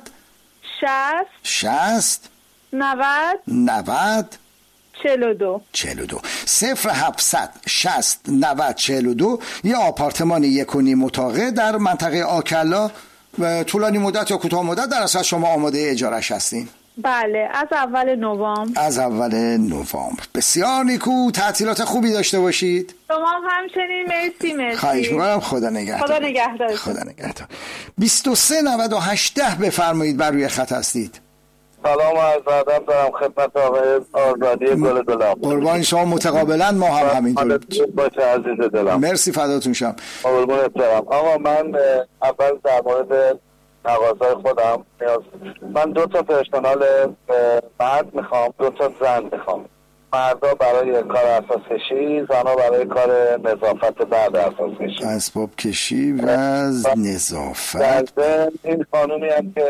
شصت شصت نود نود چهل و دو چهل و دو صفر هفتصد شصت نود چهل و دو. یه آپارتمان یک و نیم اتاقه در منطقه آکلا، طولانی مدت یا کوتاه مدت در اصل شما آماده اجارش هستین؟ بله از اول نوامبر. از اول نوامبر. بسیار نیکو، تعطیلات خوبی داشته باشید. شما همچنین. مرسی مرسی. خواهش می‌کنم. خدا نگهدار. خدا نگهدار. خدا نگهدار. بیست و سه نود و هشت بفرمایید، بر روی خط هستید. سلام و عرض ادب دارم خدمت آقای آزادی گل دلم. قربان شما، متقابلا. ما هم همینطور. باشه عزیز دلم. مرسی، فداتون شم. قربونت برم. آقا من اول در مورد تقاضای خودم نیاز، من دو تا پرسونال مرد میخوام، دو تا زن میخوام. مردا برای کار اساس کشی، زنها برای کار نظافت بعد اساس کشی، اسباب کشی و نظافت. در این قانونی هم که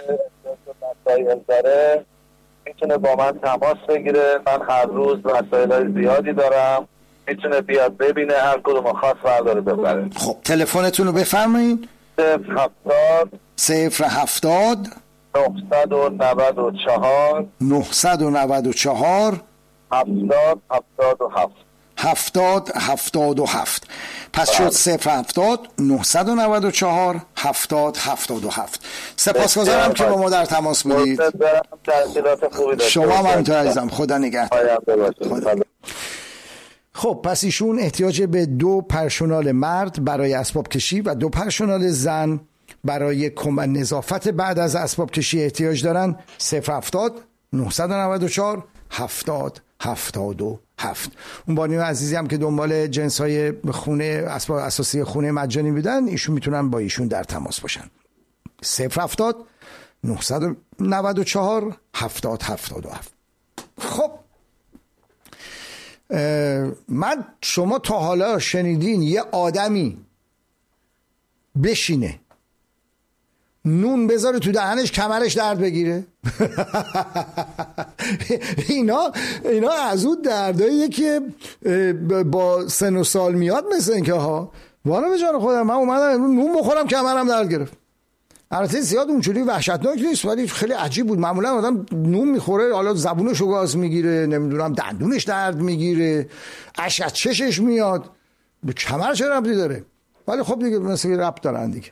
وسایل داره میتونه با من تماس بگیره. من هر روز وسایل زیادی دارم، میتونه بیاد ببینه، هر کدوم خواست برداره ببره. خب تلفنتون رو بفرمایید. صفر هفتاد صفر هفتاد نهصد و نود و چهار نهصد و نود و چهار هفتاد هفتاد و هفت هفتاد هفتاد و هفت. پس شد صفر هفتاد نهصد و نود و چهار هفتاد هفتاد و هفت. سپاسگزارم که با ما در تماس بودید. شما هم همینطور عزیزم. خدا نگهدار. خب پس ایشون احتیاج به دو پرسونال مرد برای اسباب کشی و دو پرسونال زن برای کمک نظافت بعد از اسباب کشی احتیاج دارن. صفر هفتاد نهصد و نود و چهار هفتاد هفتاد و هفت. اون بانیو عزیزی هم که دنبال جنس های خونه، اسباب اساسی خونه مجانی بودن، ایشون میتونن با ایشون در تماس باشن. صفر هفتاد نهصد و نود و چهار هفتاد هفتاد و هفت. خب من، شما تا حالا شنیدین یه آدمی بشینه نون بذاره تو دهنش کمرش درد بگیره؟ اینا اینا از اون درداییه که با سن و سال میاد، مثل این که ها والا به جان خودم من اومدم نون بخورم کمرم درد گرفت. البته زیاد اونجوری وحشتناک نیست ولی خیلی عجیب بود. معمولا آدم نون میخوره، حالا زبونشو گاز میگیره، نمیدونم دندونش درد میگیره، اشک از چشش میاد، به کمر چه ربطی داره؟ ولی خب دیگه مثلا ربط دارن دیگه.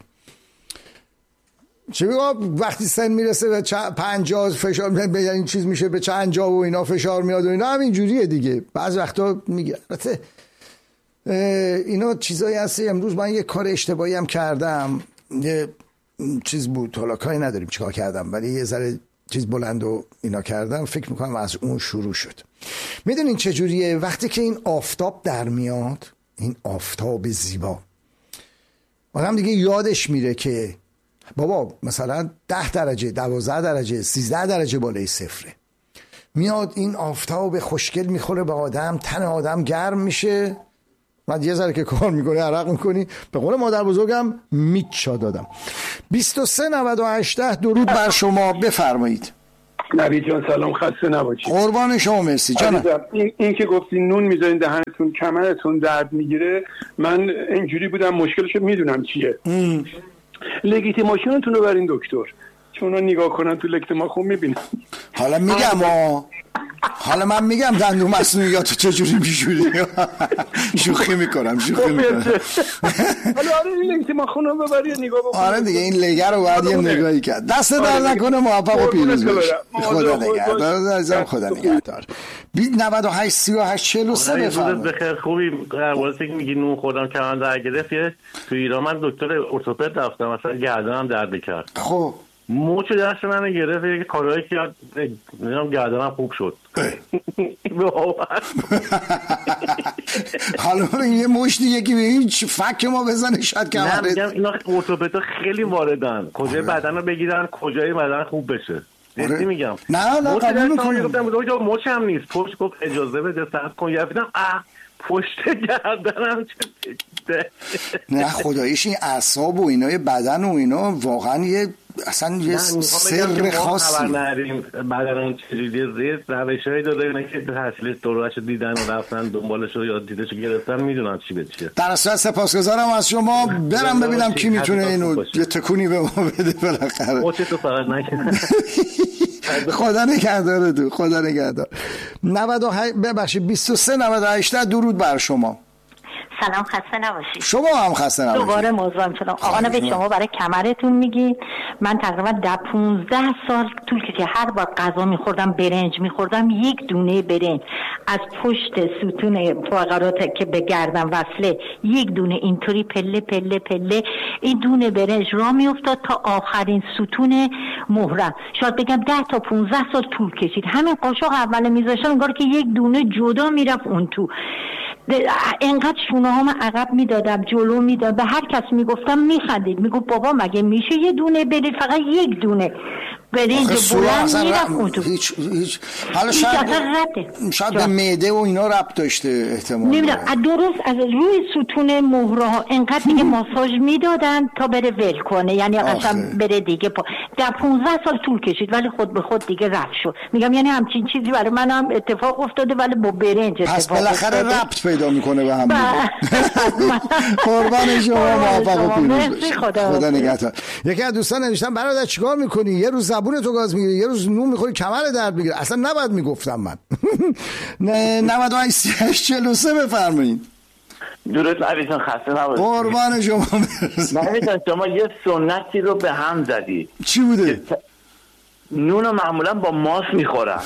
چه میگم وقتی سن میرسه به پنجاه فشار به این چیز میشه، به چنجاه و اینا فشار میاد و اینا همین جوریه دیگه. بعض وقتا میگه البته اینا چیزایی هست. امروز من یه کار اشتباهی هم کردم، یه چیز بود، حالا کاری نداریم چیکار کردم، ولی یه ذره چیز بلند و اینا کردم، فکر میکنم از اون شروع شد. میدونین چجوریه؟ وقتی که این آفتاب در میاد، این آفتاب زیبا، آدم دیگه یادش میره که بابا مثلا ده درجه، دوازده درجه، سیزده درجه بالای صفره. میاد این آفتاب خوشگل میخوره به آدم، تن آدم گرم میشه، من یه ذره که کار میکنی عرق میکنی. به قول مادر بزرگم میچا دادم. بیست و سه نود و هشت درود بر شما، بفرمایید. نوید جان سلام، خسته نباشید. قربان شما، مرسی جانم. این, این که گفتین نون میذارین دهنتون کمرتون درد میگیره، من اینجوری بودم مشکلشو میدونم چیه. لگیتیماسیونتون رو برین دکتر، چون نگاه کنن تو لگیتیماسیون میبینن. حالا میگم ها حالا من میگم دندون مصنوعیاتو چجوری میشوری. شوخی میکنم شوخی میکنم. حالا آره این لگیتیماسیون رو ببری نگاه بکن. آره دیگه این لگر رو باید یه نگاهی کرد. دست در نکنه، موفق و پیروز باشی. خدا نگهدار عزیزم، خدا نگهدار. نود و هشت سی و هشت چهل و سه بفرمایید. بخیر خوبی. واسه اینکه میگی نون خوردم کمان در گرفت، تو ایران من دکتر ارتوپد رفتم، مثلا گردنم درد میکرد. خب موچ دست من گرفت، یه کارهایی که نمیدونم گردنم خوب شد. حالا یه مشت دیگه که به هیچ فک ما بزنه شاید که نه میگم اینا ارتوپدا خیلی واردن، کجای بدن رو بگیرن کجای بدن خوب بشه. جدی میگم. نه نه قبول میکنم. گفتم دکتر موچ هم نیست، پشت گفت اجازه بده صبر کن. یادم اه پشت گردنم چه نه خداییش این اعصاب و اینای بدن و اینا واقعا یه اصلا یه سر خاصی. خبر نداریم بدن چجوری زیست روشایی داده، اینا که تحصیل دورهشو دیدن و رفتن دنبالشو یا دیدشو گرفتن میدونن چی به چیه. در اصل سپاسگزارم از شما. برم ببینم کی میتونه اینو یه تکونی به ما بده بالاخره. اوچه تو فقط نکنه. خدا نگهدار تو، خدا نگهدار. نود و هشت ببخشید بیست و سه نود و هشت درود بر شما. سلام، خسته نباشید. شما هم خسته نباشید. دوباره موضوعم شدم. آقا نوید شما برای کمرتون میگی، من تقریبا ده پونزده سال طول کشید هر بار غذا میخوردم برنج میخوردم، یک دونه برنج از پشت ستون فقرات که به گردن وصله یک دونه اینطوری پله پله پله این دونه برنج را میافتاد تا آخرین ستون مهرم. شاید بگم ده تا پونزده سال طول کشید. همین قاشق اول میذاشتم انگار که یک دونه جدا میرفت اون تو. انقدر شونه ها من عقب میدادم جلو میدادم، به هر کس میگفتم میخندید، میگفت بابا مگه میشه یه دونه برید فقط یک دونه برنج بلند میرفت اون تو. هیچ هیچ حالا شاید شاید به معده و اینا ربط داشته احتمال. نمیدونم درست از روی ستون مهره ها انقدر دیگه ماساژ میدادن تا بره ول کنه، یعنی اصلا بره دیگه پا. در پونزده سال طول کشید ولی خود به خود دیگه رفت شد. میگم یعنی همچین چیزی برای من هم اتفاق افتاده ولی با برنج اتفاق پس بالاخره ربط پیدا میکنه به هم. قربان شما، موفق و پیروز باشید. خدا نگهدار. یکی از دوستان نوشتن برادر چیکار میکنی؟ یه روز زبون تو گاز میگیری، یه روز نون میخوری کمر درد میگیره. اصلا نباید میگفتم من. نود و هشت سی و هشت چهل و سه بفرمایید. درود نویدان، خسته نباشید. قربان شما. نویدان شما یه سنتی رو به هم زدی. چی بوده؟ نون رو معمولا با ماست میخورن.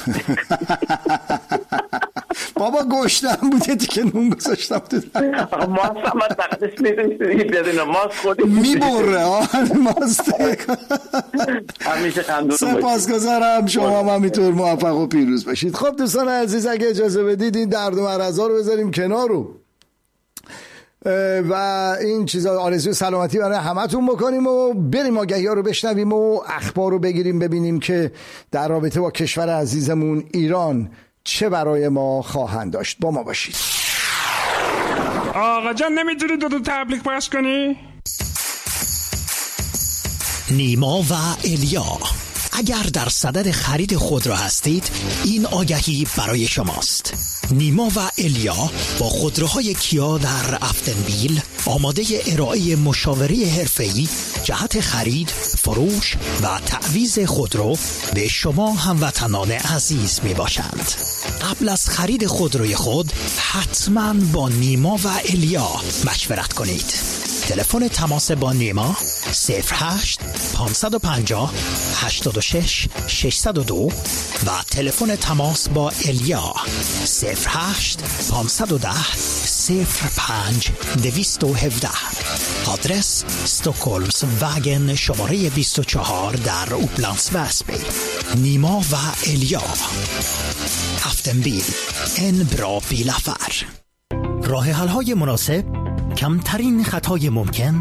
بابا گوشتم بوده دیگه نون گذاشتم تو ماست هم از تقدس میدونی ماست خوردیم میبره ماست. همیشه خندون سپاسگزارم. شما هم همینطور موفق و پیروز باشید. خب دوستان عزیز اگه اجازه بدید این درد و مرضا رو بذاریم کنار رو و این چیزا آرزوی سلامتی برای همتون بکنیم و بریم آگهی ها رو بشنویم و اخبار رو بگیریم ببینیم که در رابطه با کشور عزیزمون ایران چه برای ما خواهند داشت. با ما باشید. آقا جان نمیتونی دو دو تبلیغ پخش کنی؟ نیما و الیا، اگر در صدد خرید خودرو هستید این آگهی برای شماست. نیما و الیا با خودروهای کیا در افتنبیل آماده ارائه مشاوره حرفه‌ای جهت خرید، فروش و تعویض خودرو به شما هموطنان عزیز می باشند. قبل از خرید خودروی خود حتما با نیما و الیا مشورت کنید. تلفن تماس با نیما صفر هشت پانصد و پنجاه هشتاد و شش ششصد و دو و تلفن تماس با الیا صفر هشت پانصد و ده صفر پنج دویست و هفده. آدرس استکهلمز وگن شماره بیست و چهار در اوپلندس وسبی. نیما و الیا، افتنبیل، ان برا بیلافر. راه حل های مناسب، کمترین خطای ممکن،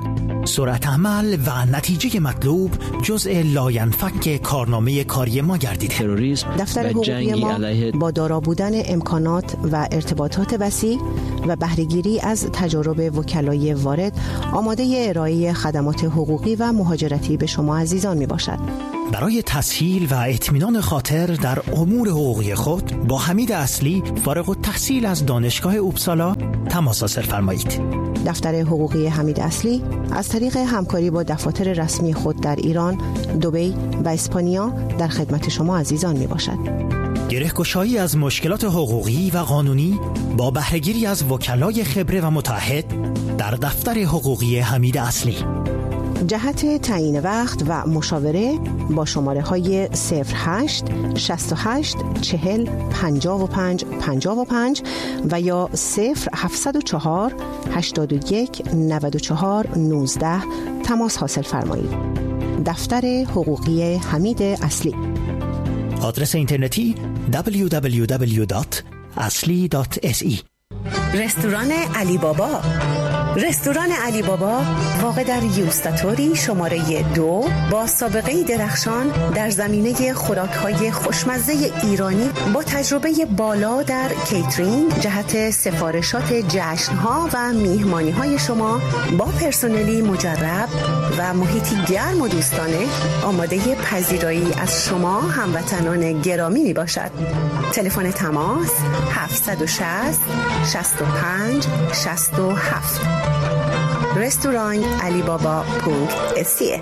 سرعت عمل و نتیجه مطلوب جزء لاینفک کارنامه کاری ما گردیده. تروریسم دفتر حقوقی ما علیه... با دارا بودن امکانات و ارتباطات وسیع و بهره‌گیری از تجارب وکلای وارد آماده ارائه خدمات حقوقی و مهاجرتی به شما عزیزان می باشد. برای تسهیل و اطمینان خاطر در امور حقوقی خود با حمید اصلی فارغ التحصیل از دانشگاه اوبسالا تماس حاصل فرمایید. دفتر حقوقی حمید اصلی از طریق همکاری با دفاتر رسمی خود در ایران، دبی و اسپانیا در خدمت شما عزیزان می باشد. گره‌گشایی از مشکلات حقوقی و قانونی با بهره‌گیری از وکلای خبره و متعهد در دفتر حقوقی حمید اصلی. جهت تعیین وقت و مشاوره با شماره های صفر هشت شصت و هشت چهل پنجاه و پنج پنجاه و پنج و یا صفر هفتصد و چهار هشتاد و یک نود و چهار نوزده تماس حاصل فرمایید. دفتر حقوقی حمید اصلی. آدرس اینترنتی دبلیو دبلیو دبلیو دات اصلی دات اس ای. رستوران علی بابا. رستوران علی بابا واقع در یوستاتوری شماره دو با سابقه درخشان در زمینه خوراک‌های خوشمزه ایرانی با تجربه بالا در کیترینگ جهت سفارشات جشن‌ها و میهمانی‌های شما با پرسنلی مجرب و محیطی گرم و دوستانه آماده پذیرایی از شما هموطنان گرامی می باشد. تلفن تماس هفت شش صفر شصت و پنج شصت و هفت. رستوران علی بابا پونک اسیه.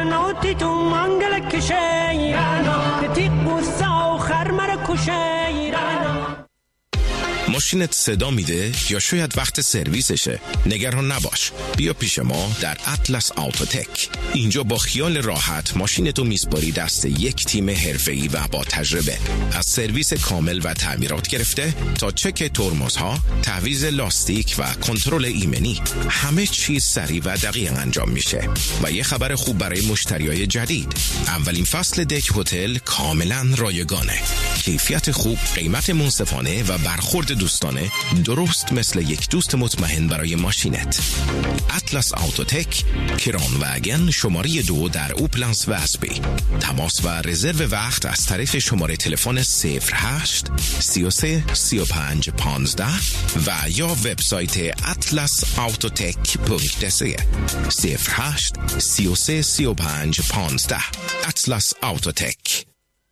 ماشینت صدا میده یا شاید وقت سرویسشه؟ نگران نباش، بیا پیش ما در اطلس آوتوتک. اینجا با خیال راحت ماشینتو میسپاری دست یک تیم حرفه‌ای و با تجربه. از سرویس کامل و تعمیرات گرفته تا چک ترمزها، تعویض لاستیک و کنترل ایمنی، همه چیز سریع و دقیق انجام میشه. و یه خبر خوب برای مشتریای جدید، اولین فصل دک هتل کاملا رایگانه. کیفیت خوب، قیمت منصفانه و برخورد دوستانه، درست مثل یک دوست مطمئن برای ماشینت. اطلس آوتوتک، کران وگن شماره دو در اوپلنس و اسبی. تماس و رزرو وقت از طریق شماره تلفن صفر هشت سی و سه سی و پنج پانزده و یا وبسایت اطلس آوتوتک پونک دسی. صفر هشت سی و سه سی و پنج پانزده. اطلس آوتوتک.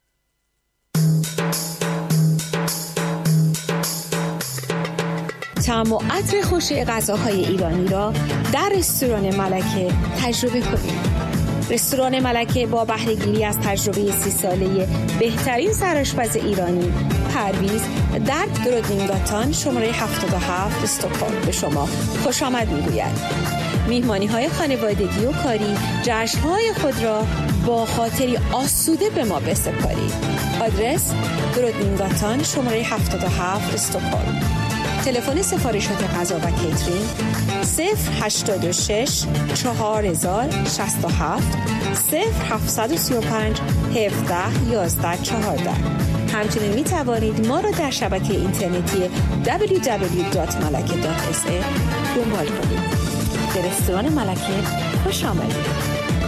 طعم و عطر خوش غذاهای ایرانی را در رستوران ملکه تجربه کنید. رستوران ملکه با بهره‌گیری از تجربه سی ساله بهترین سرآشپز ایرانی پرویز در درودینگاتان شماره هفتاد و هفت استکهلم به شما خوش آمد می‌گوید. میهمانی‌های خانوادگی و کاری جشن‌های خود را با خاطری آسوده به ما بسپارید. آدرس درودینگاتان شماره هفتاد و هفت استکهلم. تلفن سفارشات غذا و کیترینگ صفر هشتاد و شش چهار هزار شصت و هفت صفر هفتصد و سی و پنج هفده یازده چهارده. همچنین می توانید ما را در شبکه اینترنتی دبلیو دبلیو دات ملکه دات اس ای دنبال کنید. به رستوران ملکه خوش آمدید.